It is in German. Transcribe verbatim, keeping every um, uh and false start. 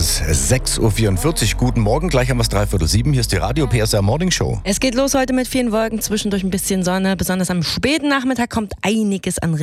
ist sechs Uhr vierundvierzig. Guten Morgen, gleich haben wir es dreiviertel sieben. Hier ist die Radio P S R Morning Show. Es geht los heute mit vielen Wolken, zwischendurch ein bisschen Sonne. Besonders am späten Nachmittag kommt einiges an